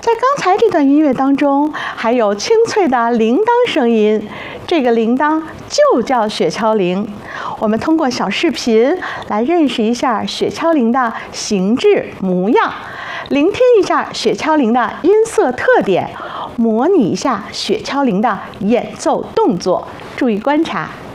在刚才这段音乐当中，还有清脆的铃铛声音，这个铃铛就叫雪橇铃。我们通过小视频来认识一下雪橇铃的形制模样，聆听一下雪橇铃的音色特点，模拟一下雪橇铃的演奏动作，注意观察。